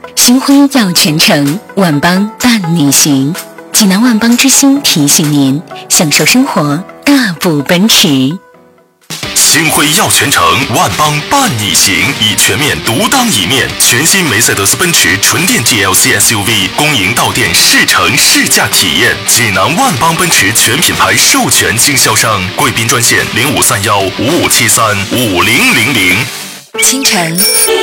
新婚要全程，万邦伴你行。济南万邦之星提醒您，享受生活，大步奔驰。 星辉耀全程，万邦伴你行，以全面独当一面。全新梅赛德斯奔驰纯电 GLC SUV 公营到店试乘试驾体验。济南万邦奔驰全品牌授权经销商，贵宾专线053155735000。 清晨